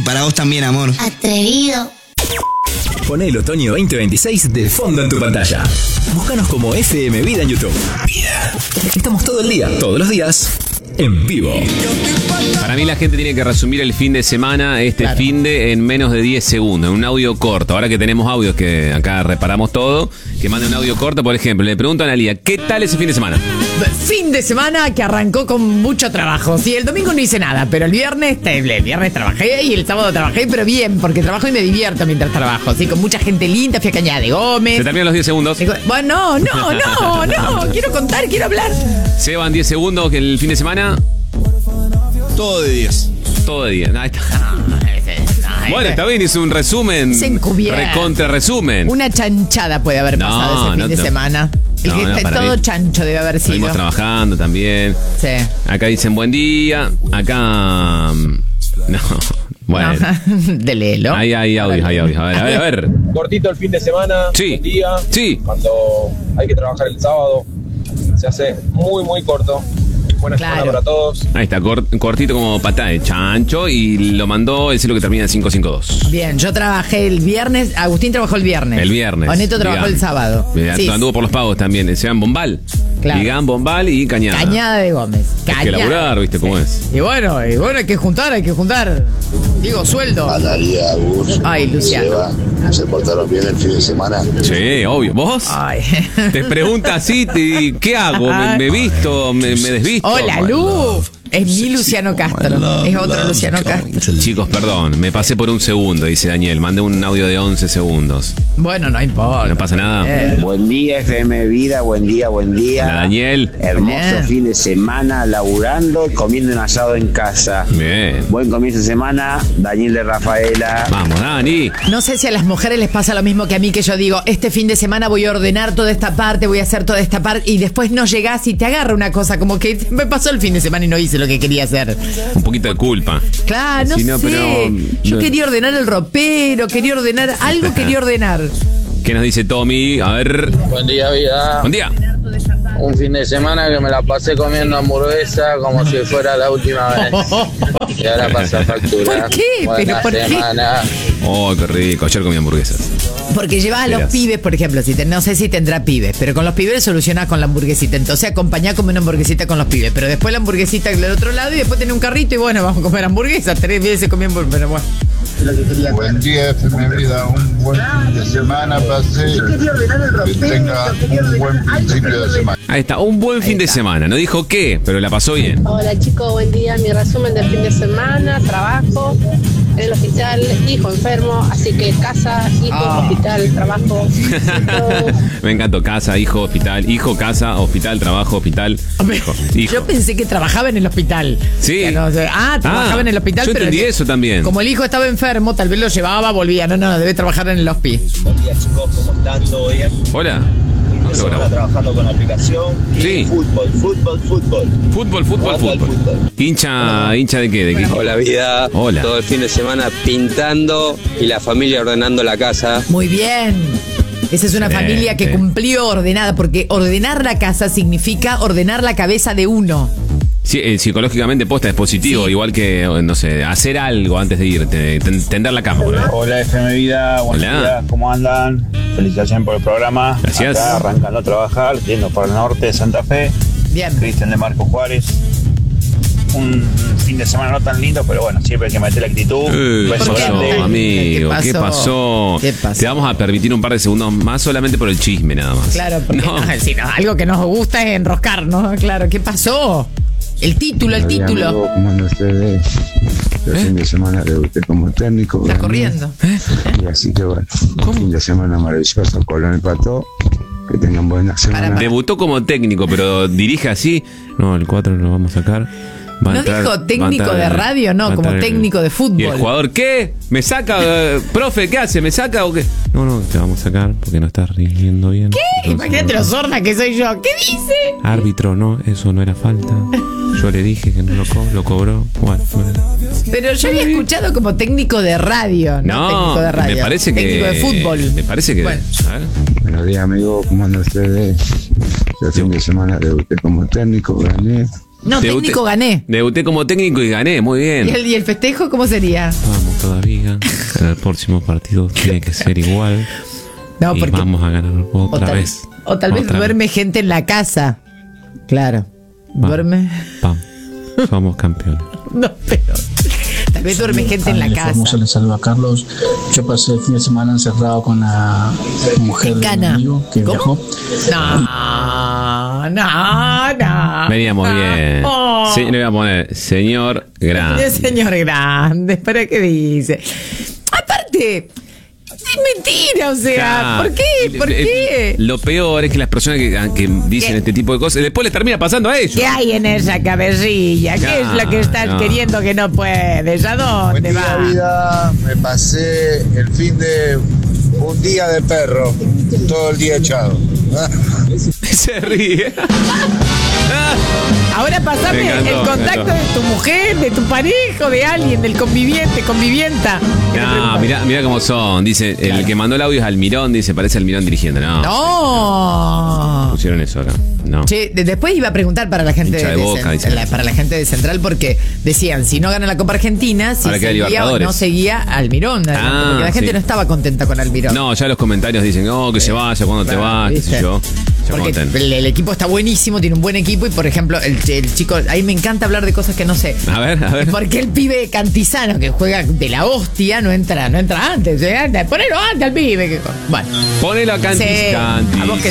para vos también, amor. Atrevido. Pon el otoño 2026 de fondo en tu pantalla. Búscanos como FM Vida en YouTube. Vida. Estamos todo el día, todos los días, en vivo. Para mí la gente tiene que resumir el fin de semana, Claro. finde, en menos de 10 segundos, en un audio corto. Ahora que tenemos audios que acá reparamos todo, que mande un audio corto, por ejemplo. Le pregunto a Analia, ¿qué tal ese fin de semana? Fin de semana que arrancó con mucho trabajo. Sí, el domingo no hice nada, pero el viernes trabajé y el sábado trabajé, pero bien, porque trabajo y me divierto mientras trabajo. Sí, con mucha gente linda, fui a Cañada de Gómez. Se terminan los 10 segundos. Bueno, no, quiero contar, quiero hablar. Se van 10 segundos que el fin de semana, Todo de 10. todo de 10. Ahí está. Bueno, está bien, hizo un resumen. Se encubierto. Recontra resumen. Una chanchada puede haber pasado ese fin de semana. Todo chancho debe haber sido. Estuvimos trabajando también. Sí. Acá dicen buen día. Acá. No. Bueno. De Lelo. Ahí hay audios, hay audios. A ver. Cortito el fin de semana, Sí. un día, Sí. cuando hay que trabajar el sábado, se hace muy, muy corto. Buena Claro. semana para todos. Ahí está, cortito como patada de chancho y lo mandó el celo que termina en 552. Bien, yo trabajé el viernes. Agustín trabajó el viernes. El viernes. Oneto trabajó Vigán. el sábado. Sí. Anduvo por los pagos también. Se van Bombal. Claro. Vigán, Bombal y Cañada. Cañada de Gómez. Hay que laburar, ¿viste cómo es? Y bueno, hay que juntar. Digo, sueldo. Analia, Gus, Ay, Luciano. Seba, ¿se portaron bien el fin de semana? Sí, obvio. ¿Vos? Ay. Te pregunta así, ¿qué hago? ¿Me visto? ¿Me desvisto? Hola, Lu. Es mi Luciano Castro. Es otro Luciano Castro. Chicos, perdón, me pasé por un segundo, dice Daniel. Mandé un audio de 11 segundos. Bueno, no importa. No pasa nada. Buen día, FM Vida, buen día. Hola, Daniel. Hermoso Bien. fin de semana, laburando y comiendo un asado en casa. Bien. Buen comienzo de semana, Daniel de Rafaela. Vamos, Dani. No sé si a las mujeres les pasa lo mismo que a mí, que yo digo, este fin de semana voy a ordenar toda esta parte, voy a hacer toda esta parte, y después no llegás y te agarra una cosa como que me pasó el fin de semana y no hice lo que quería hacer. Un poquito de culpa. Claro, no Sí, no, sé. pero- Yo no. quería ordenar el ropero, quería ordenar algo, quería ordenar. ¿Qué nos dice Tommy? A ver. Buen día, vida. Buen día. Un fin de semana que me la pasé comiendo hamburguesa como si fuera la última vez. Y ahora pasa factura. ¿Por qué? Buena ¿Pero por qué? semana. Oh, qué rico. Ayer comí hamburguesas. Porque llevas a los Verás. pibes, por ejemplo, no sé si tendrá pibes, pero con los pibes solucionás con la hamburguesita. Entonces acompañá a comer una hamburguesita con los pibes, pero después la hamburguesita del otro lado y después tenés un carrito y bueno, vamos a comer hamburguesas. 3 veces comí hamburguesas, pero bueno. Buen día, FM Vida, un buen fin de semana, pase, que tenga un buen principio de semana. Ahí está, un buen fin de semana. No dijo qué, pero la pasó bien. Hola chicos, buen día. Mi resumen del fin de semana, trabajo en el hospital, hijo enfermo, así que casa, hijo, hospital, trabajo. Me encantó. Casa, hijo, hospital. Hijo, casa, hospital, trabajo, hospital. Hijo. Yo pensé que trabajaba en el hospital. Sí. Que no, trabajaba en el hospital, yo pero entendí eso también. como el hijo estaba enfermo, tal vez lo llevaba, volvía. No, debe trabajar en el hospital. Buen día chicos, ¿cómo están? ¿Todo bien? Hola. Yo ahora trabajando con la aplicación. Sí. Fútbol. Fútbol. ¿Hincha de qué? ¿De qué? Hola vida, Hola. todo el fin de semana pintando y la familia ordenando la casa. Muy bien. Esa es una Excelente. familia que cumplió ordenada, porque ordenar la casa significa ordenar la cabeza de uno. Sí, psicológicamente posta es positivo, igual que, no sé, hacer algo antes de irte, tender la cama. ¿no? Hola, FM Vida. Buenos Hola. días, ¿cómo andan? Felicitaciones por el programa. Gracias. Acá arrancando a trabajar, yendo para el norte de Santa Fe. Bien. Cristian de Marco Juárez. Un fin de semana no tan lindo, pero bueno, siempre hay que meter la actitud. Un ¿Qué beso ¿Por qué? pasó, grande. amigo? ¿Qué ¿Qué pasó? ¿Qué pasó? Te vamos a permitir un par de segundos más solamente por el chisme, nada más. Claro, porque No. sí, algo que nos gusta es enroscar, ¿no? Claro, ¿qué pasó? El título. ¿Cómo andan ustedes? El fin de semana debuté como técnico. Está gané, corriendo. Y así que bueno, un fin de semana maravilloso, Colón empató, que tengan buena semana. Debutó como técnico, pero dirige así. No, el 4 lo vamos a sacar. Va a No entrar- dijo va a técnico entrar de el- radio, no, va a como entrar el- técnico de fútbol. ¿Y el jugador qué? ¿Me saca? Profe, ¿qué hace? ¿Me saca o qué? No, te vamos a sacar porque no estás rigiendo bien. ¿Qué? Entonces, Imagínate lo sorda que soy yo. ¿Qué dice? Árbitro, no, eso no era falta. Yo le dije que no lo cobró. Bueno, Pero yo había escuchado como técnico de radio, no, técnico de radio. me parece que... técnico de fútbol. Me parece que... Bueno. a ver. Buenos días, amigos, ¿cómo andan ustedes? El fin de semana debuté como técnico, gané. No, técnico gané. Debuté como técnico y gané, muy bien. ¿Y el festejo cómo sería? Vamos todavía. En el próximo partido tiene que ser igual. No, porque vamos a ganar otra vez. O tal vez duerme gente en la casa. Claro. Duerme. Somos campeones. No, pero tal vez duerme gente en la casa. Le saludo a Carlos. Yo pasé el fin de semana encerrado con la mujer de mi amigo que viajó. No. Veníamos bien. Sí, le voy a poner señor grande. Señor grande, ¿para qué dice? Aparte, es mentira, o sea, ¿por qué? ¿Por qué? Lo peor es que las personas que dicen este tipo de cosas, después les termina pasando a ellos. ¿Qué hay en esa cabecilla? ¿Qué es lo que estás queriendo que no puedes? ¿A dónde va? Buen día, vida. Me pasé el fin de un día de perro, todo el día echado. Se ríe. Ahora pasame el contacto de tu mujer, de tu pareja, de alguien, del conviviente, convivienta. No, mirá cómo son. Dice, el que mandó el audio es Almirón, dice, parece Almirón dirigiendo. No. Pusieron eso acá. No. Che, después iba a preguntar para la gente de Boca, para la gente de Central, porque decían, si no gana la Copa Argentina, si seguía o no seguía Almirón. Porque la gente no estaba contenta con Almirón. No, ya los comentarios dicen, que se vaya, cuando te vas, qué sé yo. Porque el equipo está buenísimo, tiene un buen equipo y, por ejemplo, el chico, ahí me encanta hablar de cosas que no sé. A ver. Porque el pibe Cantizano, que juega de la hostia, no entra antes. Ponelo antes al pibe. Bueno. Ponelo a Cantizano.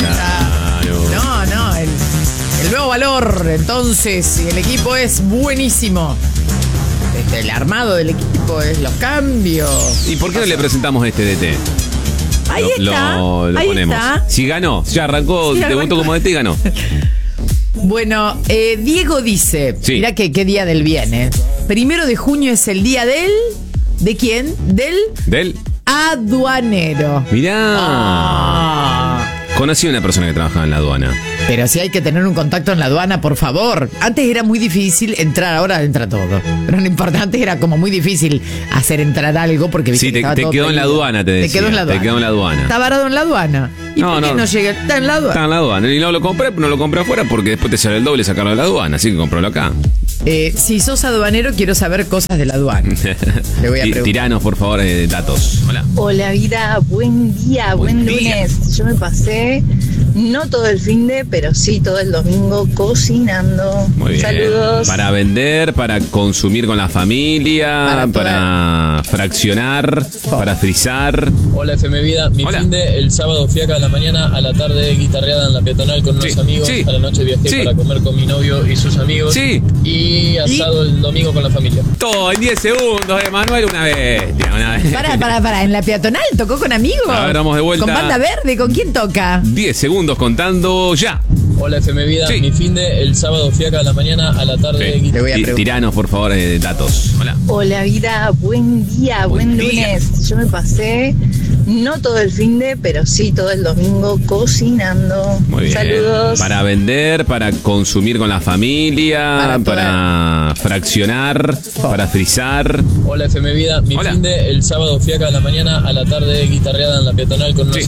No, el nuevo valor. Entonces, el equipo es buenísimo. El armado del equipo es los cambios. ¿Y por qué no le presentamos este DT? Ahí está. Lo ponemos. Está. Si ganó, ya arrancó, debutó como DT y ganó. Bueno, Diego dice, mirá qué día del bien, 1 de junio es el día del... ¿De quién? Del aduanero. Mirá. Conocí a una persona que trabajaba en la aduana. Pero si hay que tener un contacto en la aduana, por favor. Antes era muy difícil entrar, ahora entra todo. Pero no importa, antes era como muy difícil hacer entrar algo porque sí, te quedó en la aduana, te decía. Te quedó en la aduana. Está varado en la aduana. ¿Y por qué no llega? Está en la aduana. Está en la aduana. Y no lo compré afuera porque después te sale el doble sacarlo de la aduana. Así que compralo acá. Si sos aduanero, quiero saber cosas de la aduana. Le voy a preguntar. Tiranos, por favor, datos. Hola. Hola, vida. Buen día, buen lunes. Yo me pasé, no todo el finde, pero sí todo el domingo cocinando. Muy bien. Saludos. Para vender, para consumir con la familia, para fraccionar, para frizar. Hola, FM Vida. Mi finde, el sábado fui acá a la mañana, a la tarde guitarreada en la peatonal con unos amigos. A la noche viajé para comer con mi novio y sus amigos. Y asado el domingo con la familia. Todo en 10 segundos, Emanuel, una bestia. Para, ¿en la peatonal tocó con amigos? A ver, vamos de vuelta. ¿Con banda verde? ¿Con quién toca? 10 segundos contando ya. Hola, FM Vida. Mi finde, el sábado fui acá a la mañana, a la tarde Tiranos, por favor, datos. Hola. Hola, vida. Buen día, buen lunes. Yo me pasé, no todo el finde, pero sí todo el domingo cocinando. Muy bien. Saludos. Para vender, para consumir con la familia, para fraccionar, para frizar. Hola, FM Vida. Mi finde, el sábado fui acá a la mañana, a la tarde guitarreada en la peatonal con unos